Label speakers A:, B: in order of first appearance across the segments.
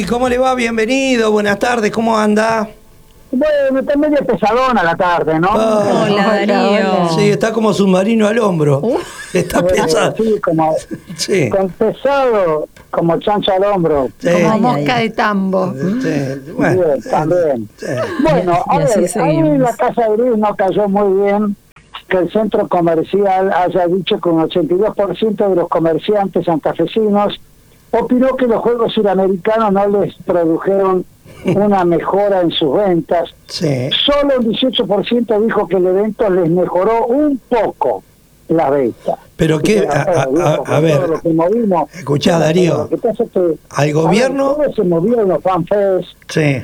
A: ¿cómo le va? Bienvenido, buenas tardes, ¿cómo anda?
B: Bueno, está medio pesadona la tarde, ¿no?
C: Hola, Darío.
A: Sí, está como submarino al hombro. Está pesado.
B: Sí,
A: Sí.
B: con pesado, como chancho al hombro.
A: Sí.
C: Como mosca de tambo.
A: Sí, bueno,
B: Bien, también.
A: sí.
B: Bueno,
C: Y
B: a
C: así
B: ver, ahí
C: seguimos.
B: la Casa Gris no cayó muy bien que el centro comercial haya dicho que un 82% de los comerciantes santafesinos opinó que los Juegos Suramericanos no les produjeron una mejora en sus ventas.
A: Sí.
B: Solo un 18% dijo que el evento les mejoró un poco la venta.
A: Pero qué, a ver, escuchá, Darío,
B: lo que pasa es que,
A: al gobierno...
B: todo se movió en los fanfest,
A: Sí.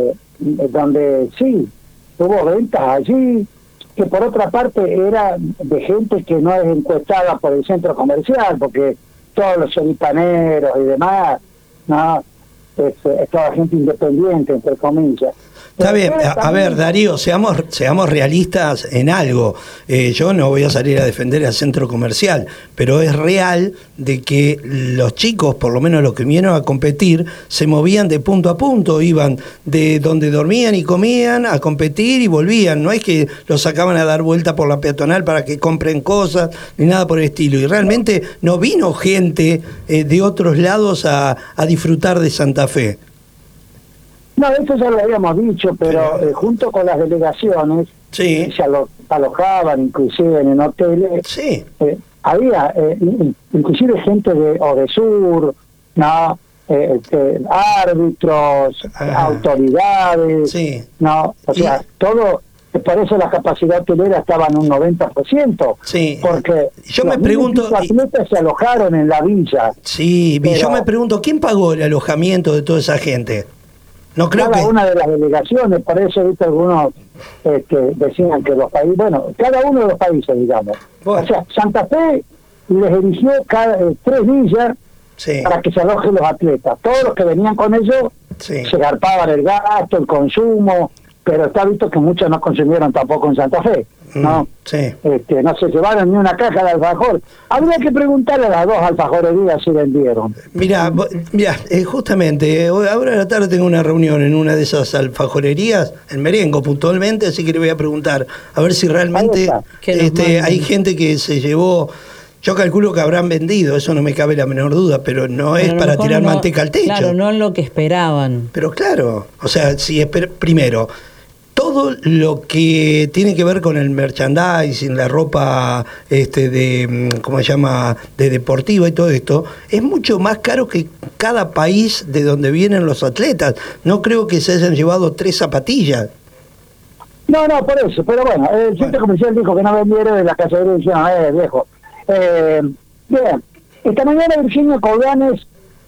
B: donde sí, hubo ventas allí, que por otra parte era de gente que no es encuestada por el centro comercial, porque todos los choripaneros y demás, no, es toda gente independiente, entre comillas.
A: Está bien, a ver, Darío, seamos realistas en algo. Yo no voy a salir a defender al centro comercial, pero es real de que los chicos, por lo menos los que vinieron a competir, se movían de punto a punto, iban de donde dormían y comían a competir y volvían. No es que los sacaban a dar vuelta por la peatonal para que compren cosas, ni nada por el estilo. Y realmente no vino gente de otros lados a disfrutar de Santa Fe.
B: No, eso ya lo habíamos dicho, pero junto con las delegaciones,
A: Sí.
B: se alojaban inclusive en hoteles,
A: Sí.
B: había inclusive gente de Odesur, ¿no? Árbitros, autoridades,
A: Sí.
B: ¿no? O sea, todo, por eso la capacidad hotelera estaba en un 90%,
A: Sí.
B: porque
A: Yo
B: los
A: me pregunto...
B: los atletas se alojaron en la villa.
A: Sí,
B: Pero
A: yo me pregunto, ¿quién pagó el alojamiento de toda esa gente? No creo
B: cada
A: que...
B: una de las delegaciones, por eso viste algunos decían que los países, bueno, cada uno de los países, digamos.
A: Bueno.
B: O sea, Santa Fe les eligió tres villas
A: Sí,
B: para que se alojen los atletas. Todos los que venían con ellos
A: sí.
B: se garpaban el gasto, el consumo, pero está visto que muchos no consumieron tampoco en Santa Fe, ¿no?
A: Sí.
B: No se llevaron ni una caja de alfajor. Habría que preguntarle a las dos alfajorerías si vendieron.
A: Mira, justamente, ahora a la tarde tengo una reunión en una de esas alfajorerías, en Merengo puntualmente, así que le voy a preguntar, a ver si realmente hay gente que se llevó... Yo calculo que habrán vendido, eso no me cabe la menor duda, pero no es para tirar manteca al techo.
C: Claro, no lo que esperaban.
A: Pero claro, o sea, si primero, todo lo que tiene que ver con el merchandising, la ropa ¿cómo se llama?, de deportiva y todo esto, es mucho más caro que cada país de donde vienen los atletas. No creo que se hayan llevado 3 zapatillas.
B: No, por eso, pero bueno, el centro comercial dijo que no vendieron, de la casa de dijeron, viejo. Bien, esta mañana Virginia Coudanes,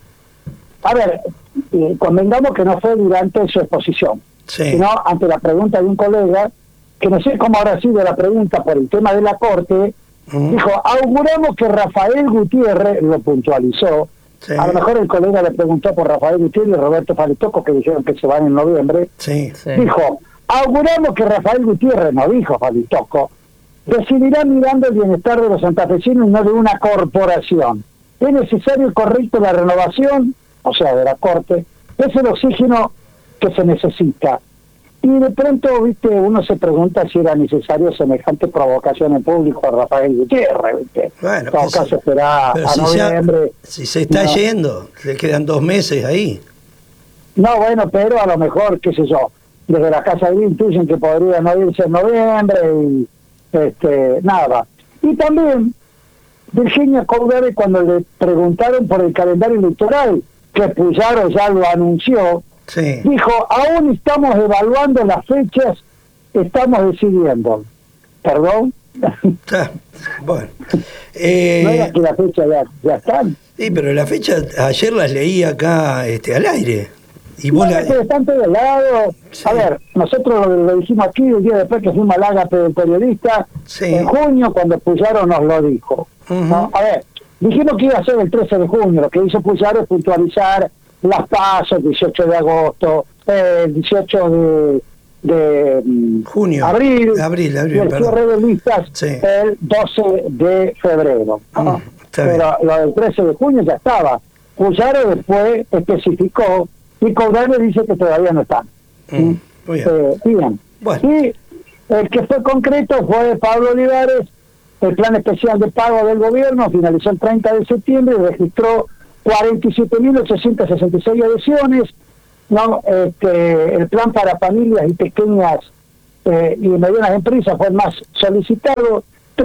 B: a ver, convengamos que no fue durante su exposición,
A: Sí.
B: sino ante la pregunta de un colega, que no sé cómo habrá sido la pregunta por el tema de la corte, dijo, auguramos que Rafael Gutiérrez, lo puntualizó,
A: Sí.
B: a lo mejor el colega le preguntó por Rafael Gutiérrez y Roberto Faletoco, que dijeron que se van en noviembre,
A: Sí.
B: dijo, auguramos que Rafael Gutiérrez, no dijo Faletoco, decidirá mirando el bienestar de los santafesinos y no de una corporación. Es necesario y correcto la renovación, o sea, de la Corte, es el oxígeno que se necesita. Y de pronto, viste, uno se pregunta si era necesario semejante provocación en público a Rafael Gutiérrez, viste.
A: Bueno,
B: En todo
A: que
B: caso, será
A: pero
B: a
A: si
B: noviembre.
A: si se está yendo, le quedan 2 meses ahí.
B: No, bueno, pero a lo mejor, qué sé yo, desde la Casa Gris intuyen que podría no irse en noviembre y nada. Y también Virginia Coudanes, cuando le preguntaron por el calendario electoral, que Puyaro ya lo anunció,
A: Sí.
B: dijo, aún estamos evaluando las fechas, estamos decidiendo. ¿Perdón?
A: Bueno.
B: No era que la fecha ya están.
A: Sí, pero la fecha, ayer las leí acá al aire. Y vos
B: Bueno, pero están todos lados.
A: Sí.
B: A ver, nosotros lo dijimos aquí el día después que fuimos al Ágape del periodista,
A: Sí.
B: en junio, cuando Puyaro nos lo dijo. ¿No? A ver, dijimos que iba a ser el 13 de junio, lo que hizo Puyaro es puntualizar las pasos, el 18 de agosto, el 18 de
A: junio.
B: abril,
A: Abril,
B: y el
A: perdón.
B: cierre de listas
A: Sí.
B: el 12 de febrero. ¿no?
A: Está bien.
B: Pero lo del 13 de junio ya estaba. Puyaro después especificó y Cobrane dice que todavía no están.
A: Muy bien.
B: Bien.
A: Bueno.
B: Y el que fue concreto fue Pablo Olivares. El plan especial de pago del gobierno finalizó el 30 de septiembre y registró 47.866 adhesiones. No, el plan para familias y pequeñas y medianas empresas fue el más solicitado,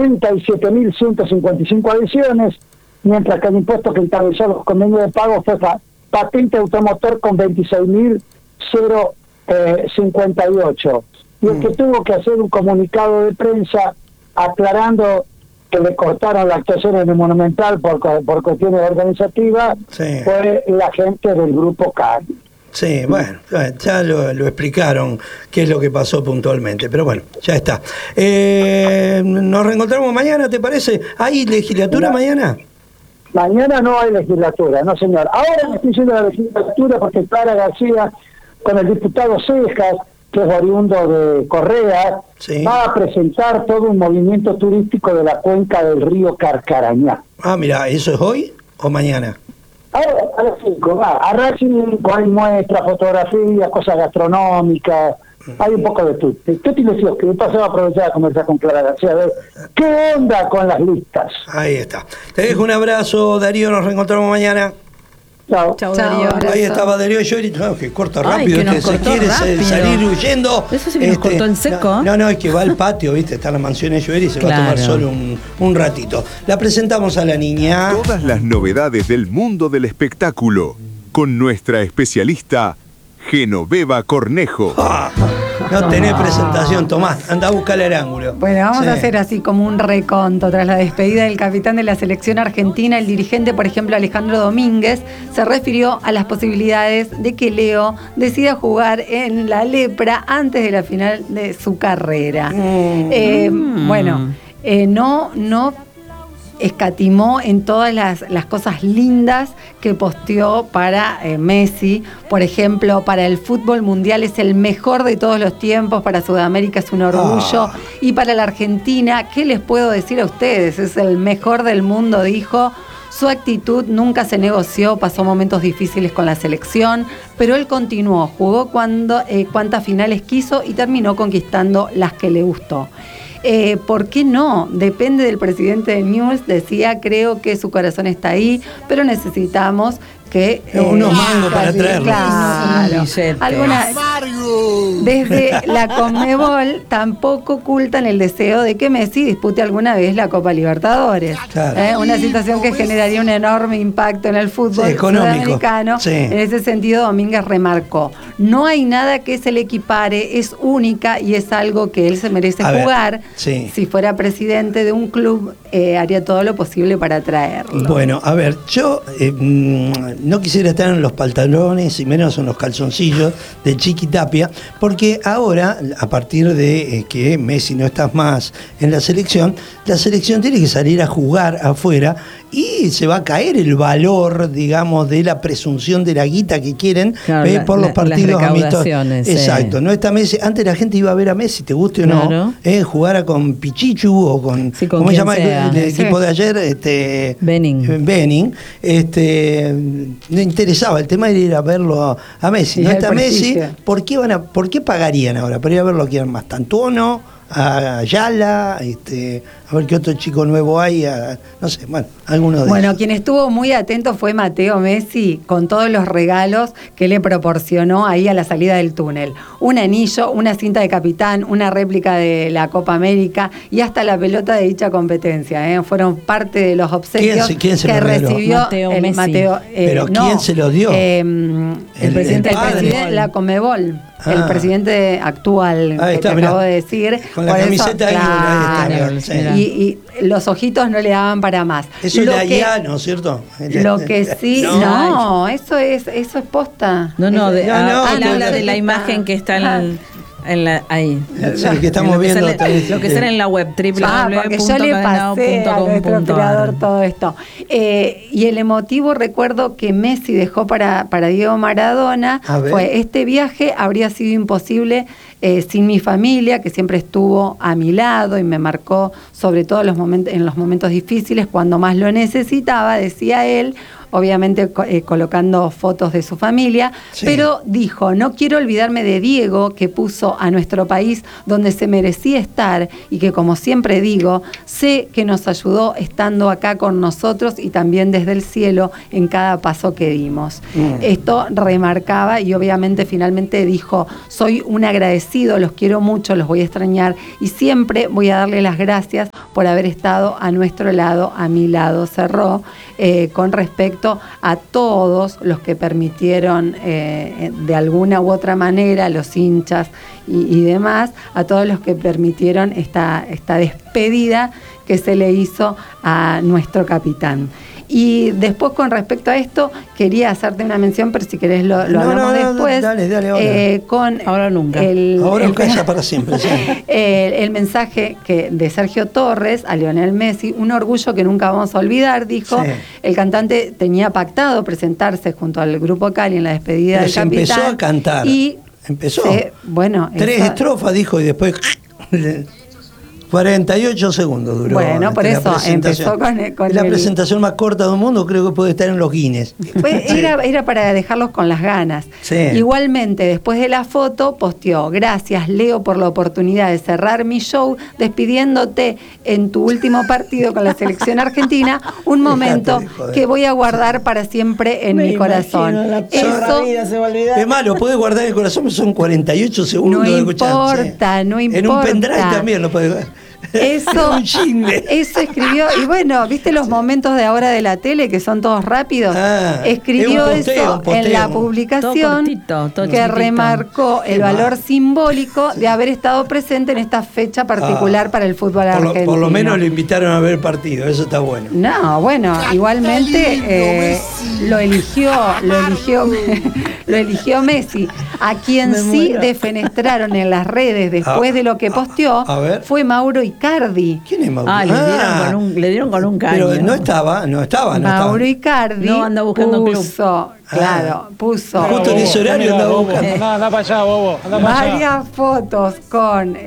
B: 37.155 adhesiones, mientras que el impuesto que encabezó los convenios de pago fue patente automotor con 26.058. Y el que tuvo que hacer un comunicado de prensa aclarando que le cortaron la actuación en el Monumental por cuestiones organizativas,
A: Sí.
B: fue la gente del grupo CAN.
A: Sí, bueno, ya lo explicaron qué es lo que pasó puntualmente, pero bueno, ya está. Nos reencontramos mañana, ¿te parece? ¿Hay legislatura mañana?
B: Mañana no hay legislatura, no señor. Ahora me estoy yendo a la legislatura porque Clara García, con el diputado Cejas, que es oriundo de Correa,
A: Sí.
B: va a presentar todo un movimiento turístico de la cuenca del río Carcarañá.
A: Ah, mira, ¿eso es hoy o mañana?
B: Ahora, a las 5, a 5 hay muestras, fotografías, cosas gastronómicas, hay un poco de todo. ¿Qué te decía? Que pasó a aprovechar a conversar con Clara García, a ver qué onda con las listas.
A: Ahí está. Te dejo un abrazo, Darío, nos reencontramos mañana.
B: Chao.
C: Chau, Darío.
A: Ahí estaba Darío Llori, no, que corta
C: Ay,
A: rápido,
C: que nos
A: se
C: cortó
A: quiere
C: rápido.
A: salir huyendo.
C: Eso sí que nos cortó en seco.
A: No, es que va al patio, ¿viste? Está en la mansión de Llori y se va a tomar
C: Claro.
A: solo un ratito. La presentamos a la niña.
D: Todas las novedades del mundo del espectáculo con nuestra especialista Genoveva Cornejo.
A: Ah, no tenés presentación, Tomás, anda a buscarle el ángulo.
E: Bueno, vamos
A: Sí.
E: a hacer así como un reconto. Tras la despedida del capitán de la selección argentina, el dirigente, por ejemplo, Alejandro Domínguez, se refirió a las posibilidades de que Leo decida jugar en la Lepra antes de la final de su carrera. Bueno, no escatimó en todas las cosas lindas que posteó para Messi. Por ejemplo, para el fútbol mundial es el mejor de todos los tiempos, para Sudamérica es un orgullo, y para la Argentina, ¿qué les puedo decir a ustedes? Es el mejor del mundo, dijo. Su actitud nunca se negoció, pasó momentos difíciles con la selección, pero él continuó, jugó cuantas finales quiso y terminó conquistando las que le gustó. ¿Por qué no? Depende del presidente de News, decía, creo que su corazón está ahí, pero necesitamos que...
A: Unos mangos para traerlo.
E: Claro.
C: Billetes.
E: Desde la Conmebol tampoco ocultan el deseo de que Messi dispute alguna vez la Copa Libertadores.
A: Claro.
E: Una situación que generaría un enorme impacto en el fútbol
A: Sí, económico.
E: sudamericano.
A: Sí.
E: En ese sentido, Domínguez remarcó, no hay nada que se le equipare, es única y es algo que él se merece
A: A ver,
E: jugar.
A: sí.
E: Si fuera presidente de un club, haría todo lo posible para traerlo.
A: Bueno, a ver, yo no quisiera estar en los pantalones y menos en los calzoncillos de Chiqui Tapia, porque ahora, a partir de que Messi no está más en la selección tiene que salir a jugar afuera y se va a caer el valor, digamos, de la presunción de la guita que quieren
C: Claro,
A: por los partidos
C: las
A: amistosos.
C: recaudaciones,
A: Exacto, no está Messi. Antes la gente iba a ver a Messi, te guste o
C: Claro.
A: no, jugara con Pichichu o con,
C: Sí, con
A: ¿cómo se
C: quien
A: llama
C: sea.
A: el
E: Sí.
A: equipo de ayer? Benning, no interesaba, el tema era ir a verlo a Messi.
E: Y
A: No
E: el
A: está Messi,
E: prestigio.
A: ¿por qué pagarían ahora? Para ir a verlo a quién más, Tantuono, a Ayala, a ver qué otro chico nuevo hay, no sé, bueno, alguno de
E: Bueno,
A: ellos.
E: quien estuvo muy atento fue Mateo Messi con todos los regalos que le proporcionó ahí a la salida del túnel. Un anillo, una cinta de capitán, una réplica de la Copa América y hasta la pelota de dicha competencia. Fueron parte de los obsequios
A: ¿Quién se
E: que
A: lo regaló?
E: recibió
C: Mateo
E: el
C: Messi.
E: Mateo.
A: ¿Pero quién se lo dio?
E: El presidente
A: el padre.
E: de la Conmebol.
A: Ah.
E: El presidente actual
A: Ahí
E: que
A: está,
E: te
A: mirá.
E: acabo de decir.
A: Con la
E: Por eso,
A: camiseta ahí, ahí está,
E: claro,
A: sí.
C: mirá.
E: y los ojitos no le daban para más.
A: Eso es
E: Lo
A: de
E: que-
A: allá, ¿no es cierto?
E: Lo que sí, no, eso es posta.
C: No,
A: No,
C: habla de la
E: está.
C: imagen que está ahí.
A: Sí, que estamos viendo
C: Lo
A: también.
C: que sale en la web,
E: Porque yo le pasé a nuestro operador todo esto. Y el emotivo recuerdo que Messi dejó para Diego Maradona
A: A ver.
E: fue: este viaje habría sido imposible sin mi familia, que siempre estuvo a mi lado y me marcó sobre todo en los momentos difíciles, cuando más lo necesitaba, decía él. obviamente colocando fotos de su familia,
A: Sí.
E: pero dijo, no quiero olvidarme de Diego, que puso a nuestro país donde se merecía estar y que, como siempre digo, sé que nos ayudó estando acá con nosotros y también desde el cielo en cada paso que dimos. Esto remarcaba y obviamente finalmente dijo, soy un agradecido, los quiero mucho, los voy a extrañar y siempre voy a darle las gracias por haber estado a nuestro lado, a mi lado. Cerró con respecto a todos los que permitieron de alguna u otra manera, los hinchas y demás, a todos los que permitieron esta despedida que se le hizo a nuestro capitán. Y después, con respecto a esto, quería hacerte una mención, pero si querés lo hablamos después.
A: Dale, ahora.
E: Con
C: Ahora nunca.
A: Ahora nunca, ya para siempre. Sí.
E: El mensaje de Sergio Torres a Lionel Messi, un orgullo que nunca vamos a olvidar, dijo.
A: Sí.
E: El cantante tenía pactado presentarse junto al grupo Cali en la despedida
A: Pero
E: del
A: se
E: capitán.
A: empezó a cantar.
E: Y
A: Empezó.
E: bueno,
A: 3
E: eso-
A: estrofas dijo y después 48 segundos duró.
E: Bueno, por
A: la
E: eso
A: presentación.
E: empezó con
A: la
E: el-
A: presentación más corta del mundo, creo que puede estar en los Guinness.
E: Era para dejarlos con las ganas.
A: Sí.
E: Igualmente, después de la foto, posteó: gracias, Leo, por la oportunidad de cerrar mi show despidiéndote en tu último partido con la selección argentina, un momento
A: Dejate de joder.
E: que voy a guardar para siempre en mi corazón. Eso
A: Es malo, puede guardar en el corazón, son 48 segundos
E: No
A: de escuchar.
E: importa, no
A: En un
E: importa.
A: pendrive también lo puede.
E: Eso,
A: Un jingle.
E: eso escribió, y bueno, ¿viste los momentos de ahora de la tele que son todos rápidos?
A: Ah,
E: Escribió
A: es un posteo,
E: eso
A: un posteo.
E: en la
C: Todo
E: publicación
C: cortito, todo
E: que
C: chiquitito.
E: remarcó el
A: Qué
E: valor
A: mal.
E: simbólico de haber estado presente en esta fecha particular para el fútbol argentino.
A: Por lo menos lo invitaron a ver el partido, eso está bueno.
E: No, bueno, igualmente lo eligió lo eligió Messi, a quien
C: Me
E: sí
C: muero.
E: defenestraron en las redes después de lo que posteó,
A: a ver.
E: fue Mauro Icardi.
A: ¿Quién es Mauro?
C: Le dieron con un caño.
A: Pero no estaba.
E: Mauro Icardi
C: No, anda buscando un club.
E: puso
A: Justo en ese horario andaba buscando.
F: Anda para allá, bobo. Anda para allá.
E: varias fotos con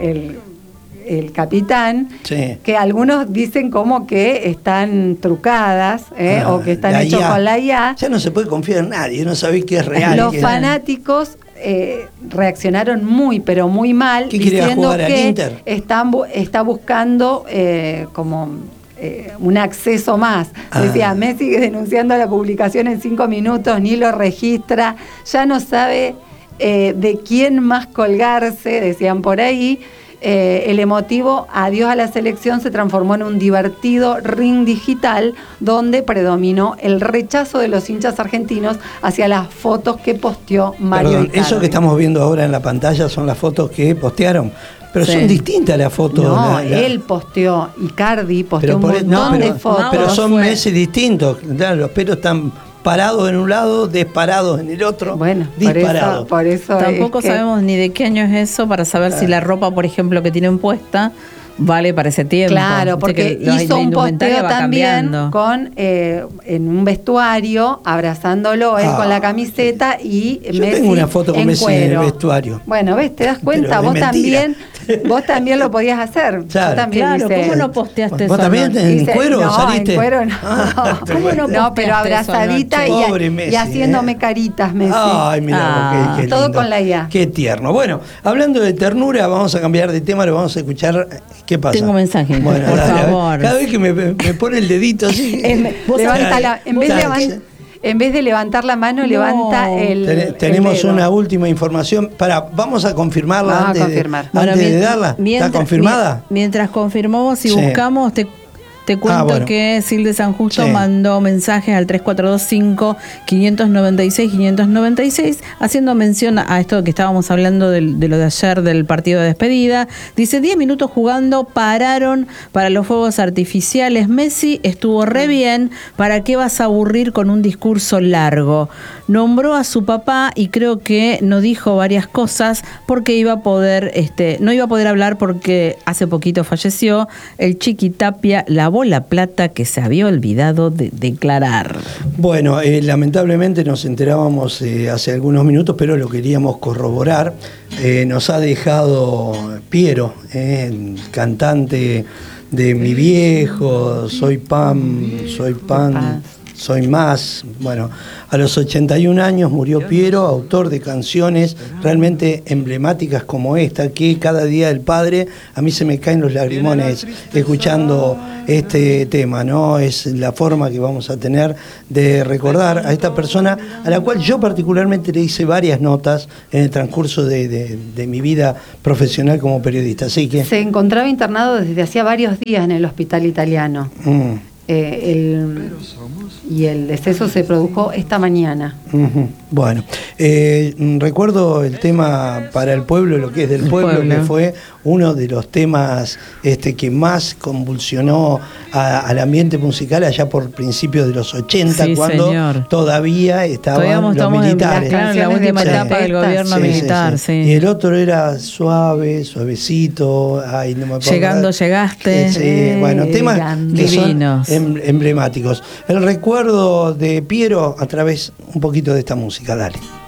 E: el capitán,
A: Sí.
E: que algunos dicen como que están trucadas o que están
A: La
E: hechos
A: IA.
E: con la IA.
A: Ya no se puede confiar en nadie, no sabés qué es real.
E: Los
A: qué-
E: fanáticos reaccionaron muy, pero muy mal,
A: ¿Qué quería
E: diciendo
A: jugar al
E: que
A: Inter?
E: está buscando como un acceso más.
A: Ah.
E: Decía, Messi denunciando la publicación en 5 minutos, ni lo registra, ya no sabe de quién más colgarse, decían por ahí. El emotivo adiós a la selección se transformó en un divertido ring digital donde predominó el rechazo de los hinchas argentinos hacia las fotos que posteó Mario
A: Perdón,
E: Icardi.
A: eso que estamos viendo ahora en la pantalla son las fotos que postearon. Pero
C: Sí.
A: son distintas las fotos.
E: No, él posteó, Icardi posteó un montón de fotos.
A: pero son
C: fue-
A: meses distintos. Claro, los pelos están parados en un lado, disparados en el otro.
E: Bueno,
A: disparados.
E: por eso
C: Tampoco
E: es que-
C: sabemos ni de qué año es eso para saber si la ropa, por ejemplo, que tienen puesta vale para ese tiempo.
E: Claro,
C: Viste
E: porque
C: que la
E: hizo un
C: indumentaria
E: posteo
C: va
E: también
C: cambiando.
E: con en un vestuario, abrazándolo él
A: Ah.
E: con la camiseta y
A: Yo
E: Messi
A: tengo una foto con
E: en
A: Messi en el
E: cuero.
A: vestuario.
E: Bueno, ves, te das cuenta,
A: Pero de mentira.
E: vos también lo podías hacer.
A: Claro.
E: Yo también
C: Claro,
E: hice-
C: ¿cómo no posteaste
A: ¿Vos
C: eso?
A: también
C: no?
A: en
E: hice-
A: cuero
E: no,
A: saliste?
E: en cuero no.
A: Ah,
C: ¿Cómo no
E: No, pero
C: posteaste eso
E: abrazadita
C: anoche?
A: Pobre Messi,
E: y haciéndome
A: ¿eh?
E: caritas, Messi.
A: Ay, mira,
C: Ah.
A: qué
E: Todo
A: lindo.
E: con la IA.
A: Qué tierno. Bueno, hablando de ternura, vamos a cambiar de tema, lo vamos a escuchar. ¿Qué pasa?
C: Tengo mensaje,
A: Bueno,
C: por
A: dale, a ver.
C: favor.
A: Cada vez que me pone el dedito así.
C: Vos
E: Levanta
A: sabés-
E: la- en vez de levantar la mano,
C: No.
E: levanta
A: Tenemos
E: el dedo.
A: una última información. Vamos a confirmarla
E: Vamos a
A: antes,
E: confirmar.
C: Ahora,
A: antes de darla. ¿Está confirmada?
C: Mientras confirmamos y
A: Sí.
C: buscamos, te cuento
A: bueno.
C: que Sil de San Justo
A: Sí.
C: mandó mensajes al 3425-596-596, haciendo mención a esto que estábamos hablando de lo de ayer del partido de despedida. Dice, 10 minutos jugando, pararon para los fuegos artificiales. Messi estuvo re bien, ¿para qué vas a aburrir con un discurso largo? Nombró a su papá y creo que no dijo varias cosas porque iba a poder, no iba a poder hablar porque hace poquito falleció el Chiqui Tapia, lavó la plata que se había olvidado de declarar.
A: Bueno, lamentablemente nos enterábamos hace algunos minutos, pero lo queríamos corroborar. Nos ha dejado Piero, cantante de Mi Viejo, Soy Pan, Soy Más. Bueno, a los 81 años murió Piero, autor de canciones realmente emblemáticas como esta, que cada día del padre a mí se me caen los lagrimones escuchando este tema, ¿no? Es la forma que vamos a tener de recordar a esta persona a la cual yo particularmente le hice varias notas en el transcurso de mi vida profesional como periodista. Así que
E: se encontraba internado desde hacía varios días en el hospital italiano. Y el deceso se produjo esta mañana.
A: Bueno, recuerdo el tema Para el Pueblo, lo que es del pueblo, que fue uno de los temas que más convulsionó al ambiente musical allá por principios de los 80, cuando todavía estaban los militares.
C: En la última etapa del gobierno militar.
A: Y el otro era Suave, Suavecito, ay, no me acuerdo.
C: Llegando, llegaste.
A: Bueno, temas que
C: divinos,
A: son emblemáticos. El recuerdo de Piero a través un poquito de esta música, dale.